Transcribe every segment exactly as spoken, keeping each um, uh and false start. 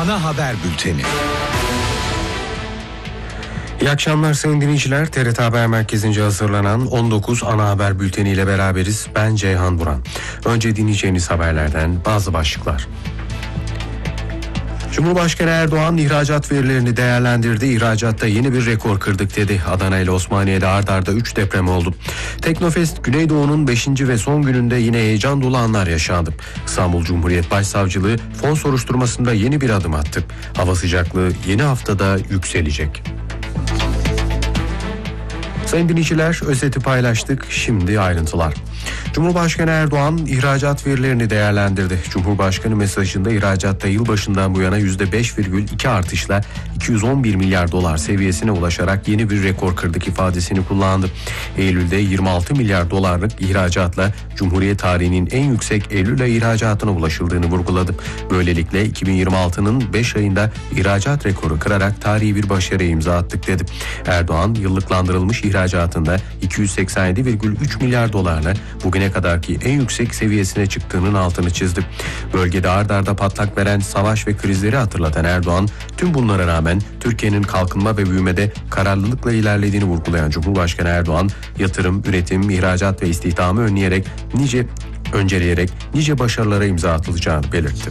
Ana haber bülteni. İyi akşamlar sayın dinleyiciler. T R T Haber Merkezi'nce hazırlanan on dokuz ana haber bülteni ile beraberiz. Ben Ceyhan Buran. Önce dinleyeceğiniz haberlerden bazı başlıklar. Cumhurbaşkanı Erdoğan ihracat verilerini değerlendirdi. İhracatta yeni bir rekor kırdık dedi. Adana ile Osmaniye'de ard arda üç deprem oldu. Teknofest Güneydoğu'nun beşinci ve son gününde yine heyecan dolu anlar yaşandı. İstanbul Cumhuriyet Başsavcılığı fon soruşturmasında yeni bir adım attı. Hava sıcaklığı yeni haftada yükselecek. Sayın dinleyiciler, özeti paylaştık. Şimdi ayrıntılar. Cumhurbaşkanı Erdoğan ihracat verilerini değerlendirdi. Cumhurbaşkanı mesajında ihracatta yılbaşından bu yana yüzde beş virgül iki artışla iki yüz on bir milyar dolar seviyesine ulaşarak yeni bir rekor kırdık ifadesini kullandı. Eylül'de yirmi altı milyar dolarlık ihracatla Cumhuriyet tarihinin en yüksek Eylül ayı ihracatına ulaşıldığını vurguladı. Böylelikle iki bin yirmi altının beş ayında ihracat rekoru kırarak tarihi bir başarıya imza attık dedi. Erdoğan yıllıklandırılmış ihracatında iki yüz seksen yedi virgül üç milyar dolarla bugüne kadarki en yüksek seviyesine çıktığının altını çizdi. Bölgede ard arda patlak veren savaş ve krizleri hatırlatan Erdoğan, tüm bunlara rağmen Türkiye'nin kalkınma ve büyümede kararlılıkla ilerlediğini vurgulayan Cumhurbaşkanı Erdoğan, yatırım, üretim, ihracat ve istihdamı önleyerek nice önceleyerek nice başarılara imza atılacağını belirtti.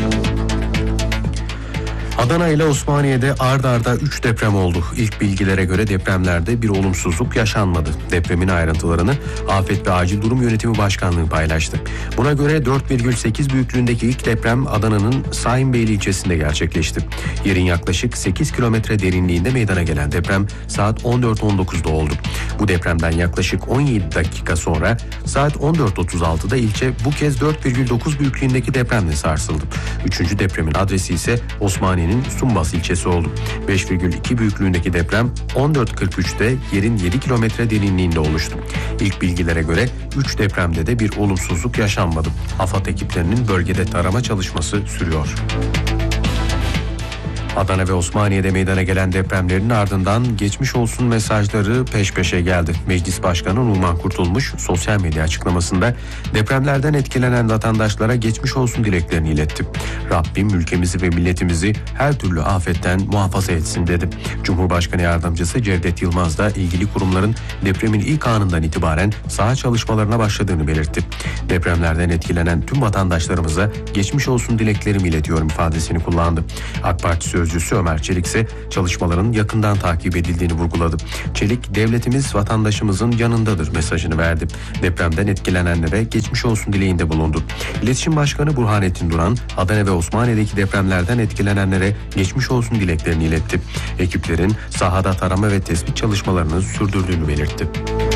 Adana ile Osmaniye'de ard arda üç deprem oldu. İlk bilgilere göre depremlerde bir olumsuzluk yaşanmadı. Depremin ayrıntılarını Afet ve Acil Durum Yönetimi Başkanlığı paylaştı. Buna göre dört virgül sekiz büyüklüğündeki ilk deprem Adana'nın Saimbeyli ilçesinde gerçekleşti. Yerin yaklaşık sekiz kilometre derinliğinde meydana gelen deprem saat on dört on dokuzda oldu. Bu depremden yaklaşık on yedi dakika sonra saat on dört otuz altıda ilçe bu kez dört virgül dokuz büyüklüğündeki depremle sarsıldı. Üçüncü depremin adresi ise Osmaniye'nin Sumbas ilçesi oldu. beş virgül iki büyüklüğündeki deprem on dört kırk üçte yerin yedi kilometre derinliğinde oluştu. İlk bilgilere göre üç depremde de bir olumsuzluk yaşanmadı. AFAD ekiplerinin bölgede tarama çalışması sürüyor. Adana ve Osmaniye'de meydana gelen depremlerin ardından geçmiş olsun mesajları peş peşe geldi. Meclis Başkanı Numan Kurtulmuş sosyal medya açıklamasında depremlerden etkilenen vatandaşlara geçmiş olsun dileklerini iletti. Rabbim ülkemizi ve milletimizi her türlü afetten muhafaza etsin dedi. Cumhurbaşkanı Yardımcısı Cevdet Yılmaz da ilgili kurumların depremin ilk anından itibaren saha çalışmalarına başladığını belirtti. Depremlerden etkilenen tüm vatandaşlarımıza geçmiş olsun dileklerimi iletiyorum ifadesini kullandı. AK Parti Sözcüsü Ömer Çelik ise çalışmaların yakından takip edildiğini vurguladı. Çelik, devletimiz vatandaşımızın yanındadır mesajını verdi. Depremden etkilenenlere geçmiş olsun dileğinde bulundu. İletişim Başkanı Burhanettin Duran, Adana ve Osmaniye'deki depremlerden etkilenenlere geçmiş olsun dileklerini iletti. Ekiplerin sahada tarama ve tespit çalışmalarını sürdürdüğünü belirtti.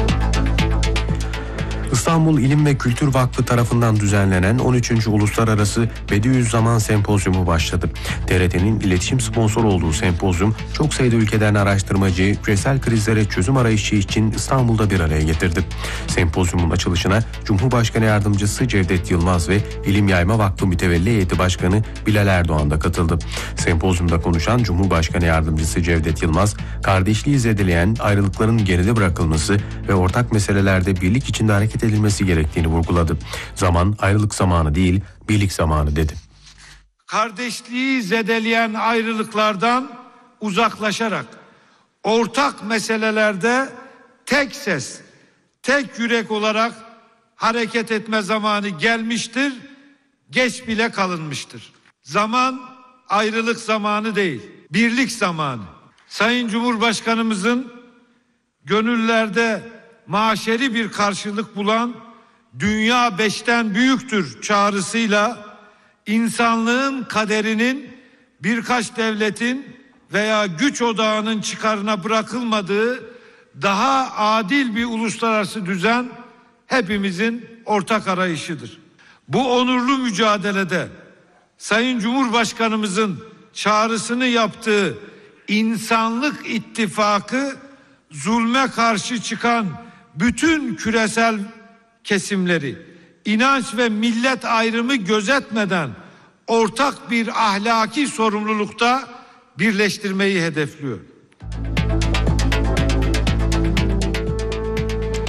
İstanbul İlim ve Kültür Vakfı tarafından düzenlenen on üçüncü Uluslararası Bediüzzaman Sempozyumu başladı. T R T'nin iletişim sponsoru olduğu sempozyum, çok sayıda ülkeden araştırmacıyı küresel krizlere çözüm arayışı için İstanbul'da bir araya getirdi. Sempozyumun açılışına Cumhurbaşkanı Yardımcısı Cevdet Yılmaz ve İlim Yayma Vakfı Mütevelli Heyeti Başkanı Bilal Erdoğan da katıldı. Sempozyumda konuşan Cumhurbaşkanı Yardımcısı Cevdet Yılmaz, kardeşliği zedeleyen ayrılıkların geride bırakılması ve ortak meselelerde birlik içinde hareket edilmesi gerektiğini vurguladı. Zaman ayrılık zamanı değil, birlik zamanı dedi. Kardeşliği zedeleyen ayrılıklardan uzaklaşarak ortak meselelerde tek ses, tek yürek olarak hareket etme zamanı gelmiştir, geç bile kalınmıştır. Zaman ayrılık zamanı değil, birlik zamanı. Sayın Cumhurbaşkanımızın gönüllerde maşeri bir karşılık bulan dünya beşten büyüktür çağrısıyla insanlığın kaderinin birkaç devletin veya güç odağının çıkarına bırakılmadığı daha adil bir uluslararası düzen hepimizin ortak arayışıdır. Bu onurlu mücadelede Sayın Cumhurbaşkanımızın çağrısını yaptığı insanlık ittifakı zulme karşı çıkan bütün küresel kesimleri, inanç ve millet ayrımı gözetmeden ortak bir ahlaki sorumlulukta birleştirmeyi hedefliyor.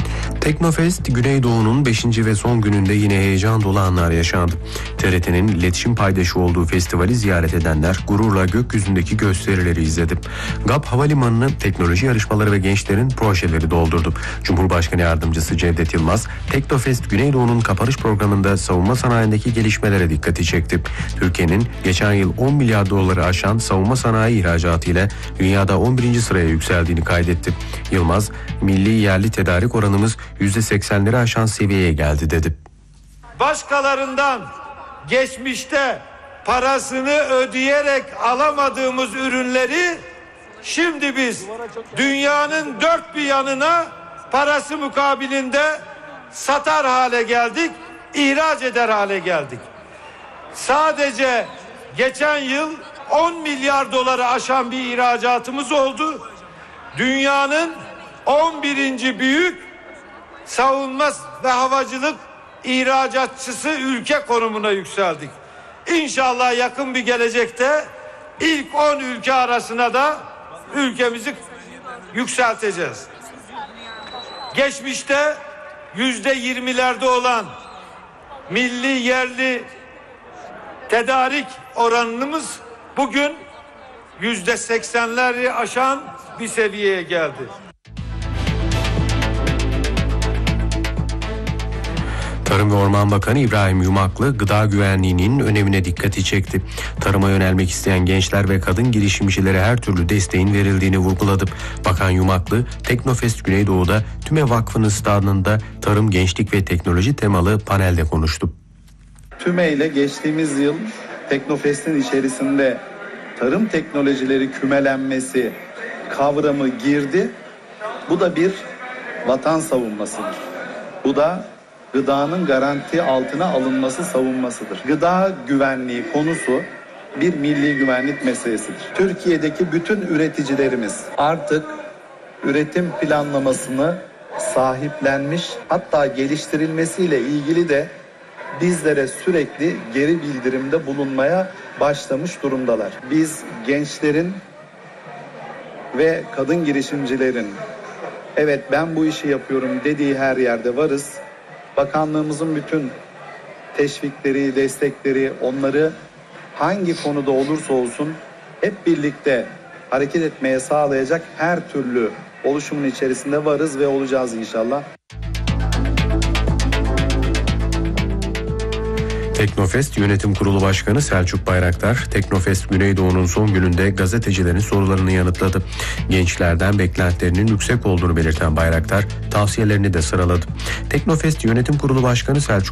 Teknofest Güneydoğu'nun beşinci ve son gününde yine heyecan dolu anlar yaşandı. T R T'nin iletişim paydaşı olduğu festivali ziyaret edenler gururla gökyüzündeki gösterileri izledi. G A P Havalimanı'nı teknoloji yarışmaları ve gençlerin projeleri doldurdu. Cumhurbaşkanı Yardımcısı Cevdet Yılmaz, Teknofest Güneydoğu'nun kapanış programında savunma sanayindeki gelişmelere dikkati çekti. Türkiye'nin geçen yıl on milyar doları aşan savunma sanayi ihracatı ile dünyada on birinci sıraya yükseldiğini kaydetti. Yılmaz, milli yerli tedarik oranımız yüzde seksenleri aşan seviyeye geldi dedi. Başkalarından geçmişte parasını ödeyerek alamadığımız ürünleri şimdi biz dünyanın dört bir yanına parası mukabilinde satar hale geldik, ihraç eder hale geldik. Sadece geçen yıl on milyar doları aşan bir ihracatımız oldu. Dünyanın on birinci büyük savunma ve havacılık ihracatçısı ülke konumuna yükseldik. İnşallah yakın bir gelecekte ilk on ülke arasına da ülkemizi yükselteceğiz. Geçmişte yüzde yirmilerde olan milli yerli tedarik oranımız bugün yüzde seksenleri aşan bir seviyeye geldi. Tarım ve Orman Bakanı İbrahim Yumaklı gıda güvenliğinin önemine dikkati çekti. Tarıma yönelmek isteyen gençler ve kadın girişimcilere her türlü desteğin verildiğini vurguladı. Bakan Yumaklı, Teknofest Güneydoğu'da TÜME Vakfı'nın stadında tarım, gençlik ve teknoloji temalı panelde konuştu. TÜME ile geçtiğimiz yıl Teknofest'in içerisinde tarım teknolojileri kümelenmesi kavramı girdi. Bu da bir vatan savunmasıdır. Bu da gıdanın garanti altına alınması savunmasıdır. Gıda güvenliği konusu bir milli güvenlik meselesidir. Türkiye'deki bütün üreticilerimiz artık üretim planlamasını sahiplenmiş, hatta geliştirilmesiyle ilgili de bizlere sürekli geri bildirimde bulunmaya başlamış durumdalar. Biz gençlerin ve kadın girişimcilerin evet ben bu işi yapıyorum dediği her yerde varız. Bakanlığımızın bütün teşvikleri, destekleri, onları hangi konuda olursa olsun hep birlikte hareket etmeye sağlayacak her türlü oluşumun içerisinde varız ve olacağız inşallah. Teknofest Yönetim Kurulu Başkanı Selçuk Bayraktar, Teknofest Güneydoğu'nun son gününde gazetecilerin sorularını yanıtladı. Gençlerden beklentilerinin yüksek olduğunu belirten Bayraktar, tavsiyelerini de sıraladı. Teknofest Yönetim Kurulu Başkanı Selçuk